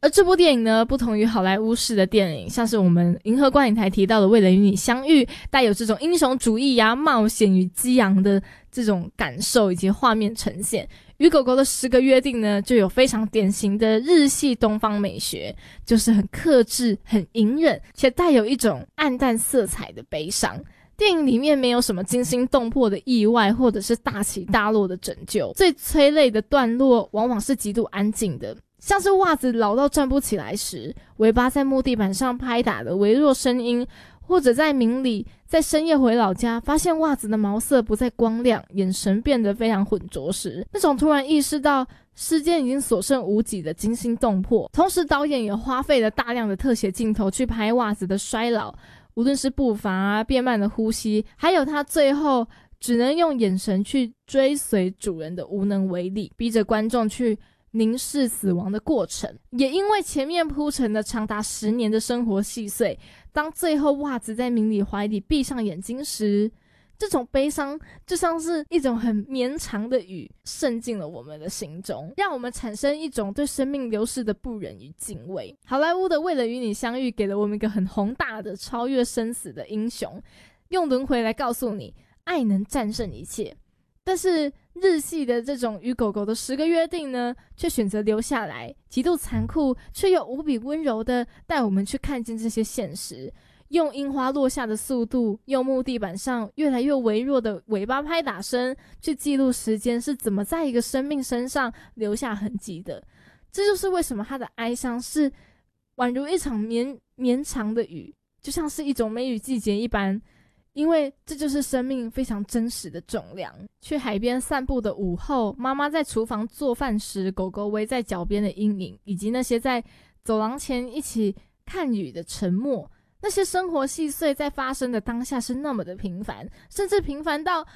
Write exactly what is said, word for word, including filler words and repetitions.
而这部电影呢，不同于好莱坞式的电影，像是我们银河观影台提到的为了与你相遇，带有这种英雄主义呀、冒险与激昂的这种感受以及画面呈现。与狗狗的十个约定呢，就有非常典型的日系东方美学，就是很克制、很隐忍，且带有一种暗淡色彩的悲伤。电影里面没有什么惊心动魄的意外，或者是大起大落的拯救，最催泪的段落往往是极度安静的，像是袜子老到站不起来时，尾巴在木地板上拍打的微弱声音，或者在明里在深夜回老家发现袜子的毛色不再光亮，眼神变得非常浑浊时，那种突然意识到世间已经所剩无几的惊心动魄。同时导演也花费了大量的特写镜头去拍袜子的衰老，无论是步伐啊、变慢的呼吸，还有他最后只能用眼神去追随主人的无能为力，逼着观众去凝视死亡的过程。也因为前面铺陈的长达十年的生活细碎，当最后袜子在明里怀里闭上眼睛时，这种悲伤就像是一种很绵长的雨渗进了我们的心中，让我们产生一种对生命流逝的不忍与敬畏。好莱坞的为了与你相遇给了我们一个很宏大的超越生死的英雄，用轮回来告诉你爱能战胜一切。但是日系的这种与狗狗的十个约定呢，却选择留下来，极度残酷却又无比温柔的带我们去看见这些现实，用樱花落下的速度，用木地板上越来越微弱的尾巴拍打声去记录时间是怎么在一个生命身上留下痕迹的。这就是为什么他的哀伤是宛如一场绵绵长的雨，就像是一种梅雨季节一般，因为这就是生命非常真实的重量。去海边散步的午后，妈妈在厨房做饭时，狗狗围在脚边的阴影，以及那些在走廊前一起看雨的沉默，那些生活细碎在发生的当下是那么的平凡，甚至平凡到